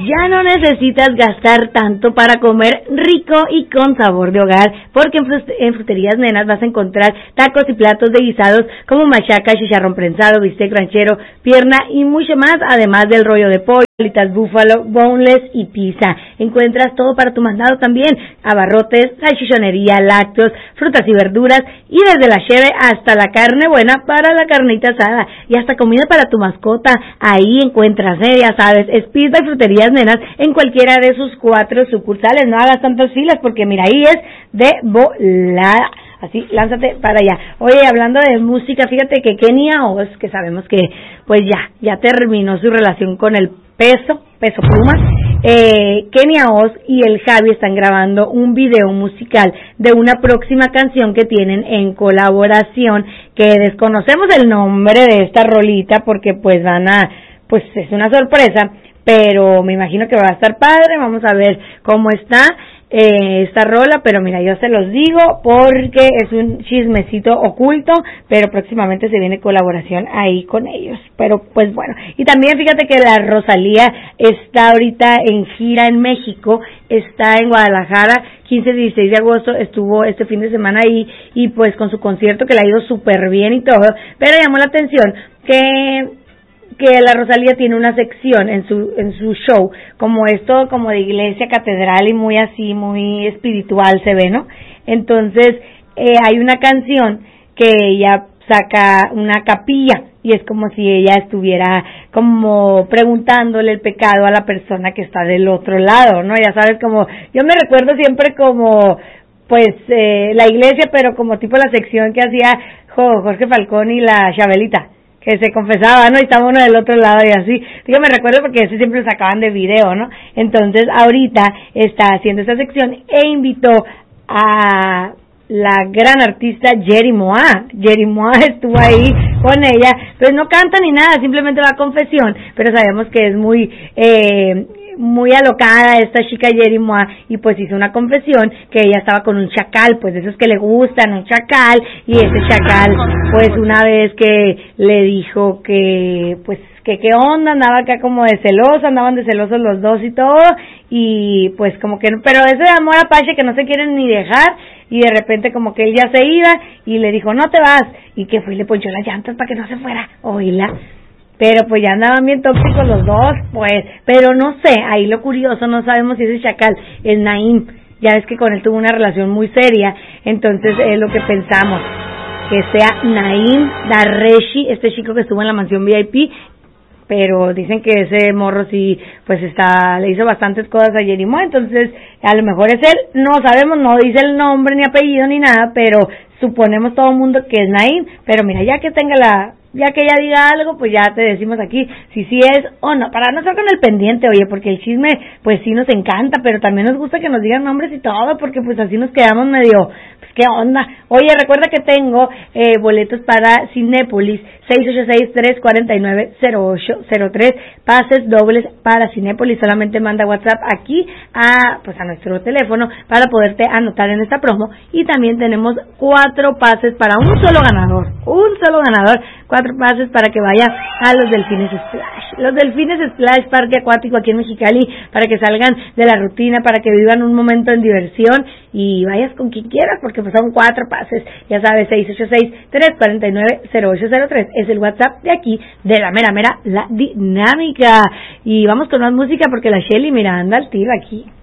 Ya no necesitas gastar tanto para comer rico y con sabor de hogar, porque en Fruterías Nenas vas a encontrar tacos y platos de guisados como machaca, chicharrón prensado, bistec ranchero, pierna y mucho más, además del rollo de pollo, alitas búfalo, boneless y pizza. Encuentras todo para tu mandado también, abarrotes, salchichonería, lácteos, frutas y verduras, y desde la cheve hasta la carne buena para la carnita asada, y hasta comida para tu mascota. Ahí encuentras, ya sabes, Speed by Fruterías Nenas en cualquiera de sus 4 sucursales. No hagas tantas filas porque mira, ahí es de volada. Así, lánzate para allá. Oye, hablando de música, fíjate que Kenia Oz, que sabemos que pues ya terminó su relación con el Peso Pluma, Kenia Oz y el Javi están grabando un video musical de una próxima canción que tienen en colaboración, que desconocemos el nombre de esta rolita porque pues pues es una sorpresa, pero me imagino que va a estar padre. Vamos a ver cómo está esta rola, pero mira, yo se los digo porque es un chismecito oculto, pero próximamente se viene colaboración ahí con ellos. Pero pues bueno, y también fíjate que la Rosalía está ahorita en gira en México, está en Guadalajara, 15 y 16 de agosto, estuvo este fin de semana ahí, y pues con su concierto que le ha ido súper bien y todo, pero llamó la atención que la Rosalía tiene una sección en su show, como esto, como de iglesia, catedral y muy así, muy espiritual se ve, ¿no? Entonces, hay una canción que ella saca una capilla, y es como si ella estuviera como preguntándole el pecado a la persona que está del otro lado, ¿no? Ya sabes, como, yo me recuerdo siempre como, pues, la iglesia, pero como tipo la sección que hacía Jorge Falcón y la Chabelita, que se confesaba, ¿no? Y estaba uno del otro lado y así. Digo, me recuerdo porque ese siempre lo sacaban de video, ¿no? Entonces, ahorita está haciendo esta sección e invitó a la gran artista Yeri Moa. Yeri Moa estuvo ahí con ella, pues no canta ni nada, simplemente va a confesión, pero sabemos que es muy alocada esta chica Yeri Moa, y pues hizo una confesión que ella estaba con un chacal, pues de esos que le gustan, un chacal, y ese chacal pues una vez que le dijo que pues que qué onda, andaba acá como de celoso, andaban de celosos los dos y todo, y pues como que, pero ese amor apache que no se quieren ni dejar, y de repente como que él ya se iba, y le dijo no te vas, y que fue y le ponchó las llantas para que no se fuera, oíla. Pero pues ya andaban bien tóxicos los dos, pues, pero no sé, ahí lo curioso, no sabemos si ese chacal es Naim, ya ves que con él tuvo una relación muy seria, entonces es lo que pensamos, que sea Naim Darrechi, este chico que estuvo en la mansión VIP, pero dicen que ese morro sí, pues le hizo bastantes cosas a Yeri Moa, entonces a lo mejor es él, no sabemos, no dice el nombre ni apellido ni nada, pero suponemos todo el mundo que es Naim, pero mira, ya que ella diga algo, pues ya te decimos aquí si sí es o no, para no estar con el pendiente, oye, porque el chisme pues sí nos encanta, pero también nos gusta que nos digan nombres y todo, porque pues así nos quedamos medio, pues qué onda. Oye, recuerda que tengo boletos para Cinépolis, 686-349-0803, pases dobles para Cinépolis. Solamente manda WhatsApp aquí a nuestro teléfono para poderte anotar en esta promo, y también tenemos 4 pases para un solo ganador, 4 pases para que vaya a los Delfines Splash, parque acuático aquí en Mexicali, para que salgan de la rutina, para que vivan un momento en diversión y vayas con quien quieras, porque pues son 4 pases, ya sabes, 686-349-0803 es el WhatsApp de aquí, de la mera La Dinámica. Y vamos con más música porque la Shelly, mira, anda al tiro aquí.